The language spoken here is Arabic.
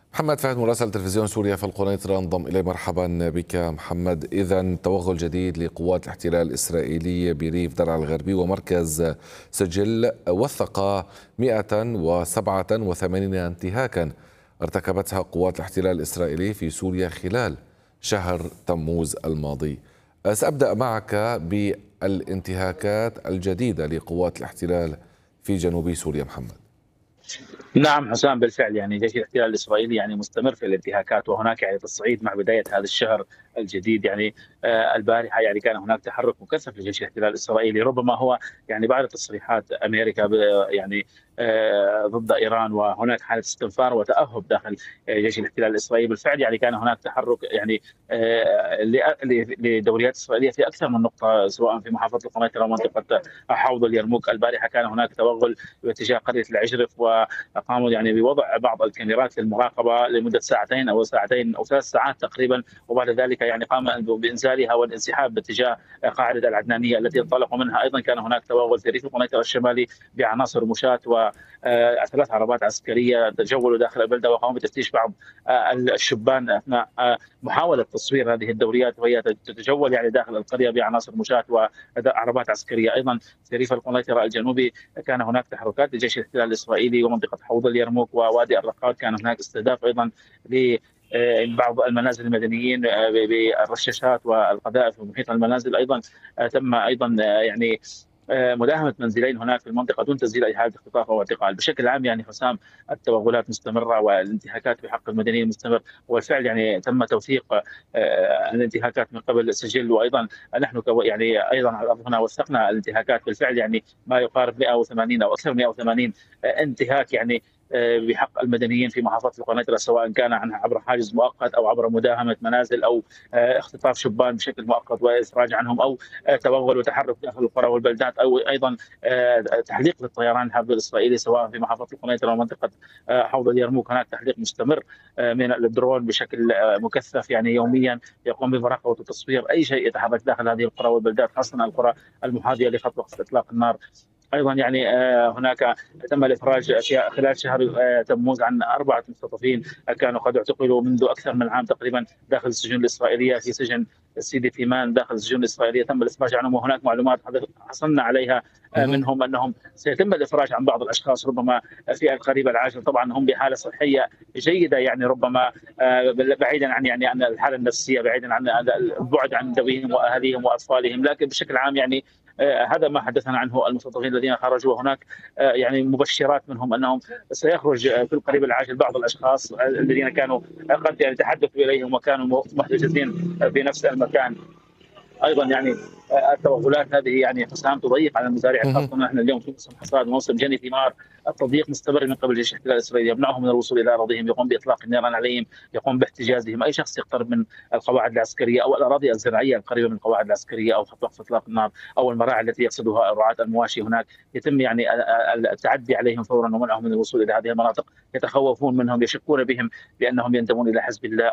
محمد فهد مراسل تلفزيون سوريا في القنيطرة انضم إلي. مرحبا بك محمد. إذا توغل جديد لقوات الاحتلال الإسرائيلية بريف درعا الغربي ومركز سجل وثق 187 انتهاكا ارتكبتها قوات الاحتلال الإسرائيلي في سوريا خلال شهر تموز الماضي. سأبدأ معك بالانتهاكات الجديدة لقوات الاحتلال في جنوب سوريا محمد. نعم حسام، بالفعل جيش الاحتلال الاسرائيلي مستمر في الانتهاكات، وهناك تصعيد مع بدايه هذا الشهر الجديد. البارحه كان هناك تحرك مكثف لجيش الاحتلال الاسرائيلي، ربما هو بعد تصريحات امريكا ضد ايران، وهناك حاله استنفار وتاهب داخل جيش الاحتلال الاسرائيلي. بالفعل كان هناك تحرك لدوريات اسرائيليه في اكثر من نقطه، سواء في محافظه القنيطره ومنطقه حوض اليرموك. البارحه كان هناك توغل باتجاه قريه العجرف، وقاموا بوضع بعض الكاميرات للمراقبه لمده ساعتين او 3 ساعات تقريبا، وبعد ذلك قام بانزالها والانسحاب باتجاه قاعده العدنانيه التي انطلقوا منها. ايضا كان هناك توغل في ريف القنيطره الشمالي بعناصر مشاة و3 عربات عسكريه تجولوا داخل البلده، وقاموا بتفتيش بعض الشبان اثناء محاوله تصوير هذه الدوريات وهي تتجول داخل القريه بعناصر مشاة وعربات عسكريه. ايضا في ريف القنيطره الجنوبي كان هناك تحركات لجيش الاحتلال الاسرائيلي، ومنطقه حوض اليرموك ووادي الرقاد كان هناك استهداف ايضا بعض المنازل المدنيين بالرشاشات والقذائف في محيط المنازل. ايضا تم ايضا مداهمه منزلين هناك في المنطقه دون تسجيل اي حاله اختطاف او اعتقال. بشكل عام حسام، التوغلات مستمره والانتهاكات بحق المدنيين مستمر، وبالفعل تم توثيق الانتهاكات من قبل السجل. وايضا نحن ايضا هنا وثقنا الانتهاكات بالفعل، ما يقارب 180 او اكثر من 180 انتهاك بحق المدنيين في محافظه القنيطره، سواء كان عنها عبر حاجز مؤقت او عبر مداهمه منازل او اختطاف شبان بشكل مؤقت وافراج عنهم، او توغل وتحرك داخل القرى والبلدات، او ايضا تحليق للطيران الحربي الاسرائيلي سواء في محافظه القنيطره ومنطقه حوض اليرموك. هناك تحليق مستمر من الدرون بشكل مكثف يوميا، يقوم بمراقبه وتصوير اي شيء يتحرك داخل هذه القرى والبلدات، خاصه القرى المحاذيه لخط وقف اطلاق النار. ايضا هناك تم الافراج خلال شهر تموز عن 4 مختطفين كانوا قد اعتقلوا منذ اكثر من عام تقريبا داخل السجون الاسرائيليه. في سجن سيدي تيمان داخل السجون الاسرائيليه تم الافراج عنهم، وهناك معلومات حصلنا عليها منهم انهم سيتم الافراج عن بعض الاشخاص ربما في القريب العاجل. طبعا هم بحاله صحيه جيده، ربما بعيدا عن الحاله النفسيه، بعيدا عن البعد عن ذويهم واهاليهم واطفالهم، لكن بشكل عام هذا ما حدثنا عنه المختطفين الذين خرجوا. وهناك مبشرات منهم انهم سيخرج في القريب العاجل بعض الاشخاص الذين كانوا قد تحدثوا اليهم وكانوا محتجزين في نفس المكان. ايضا التوغلات هذه حسام تضيق على المزارع، خاصه نحن اليوم في موسم حصاد وموسم جني ثمار. التضييق مستمر من قبل جيش الاحتلال الاسرائيلي، يمنعهم من الوصول الى اراضيهم، يقوم باطلاق النيران عليهم، يقوم باحتجازهم. اي شخص يقترب من القواعد العسكريه او الاراضي الزراعيه القريبه من القواعد العسكريه او خط وقف اطلاق النار او المراعي التي يقصدها رعاة المواشي، هناك يتم التعدي عليهم فورا ومنعهم من الوصول الى هذه المناطق. يتخوفون منهم، يشكون بهم بانهم ينتمون الى حزب الله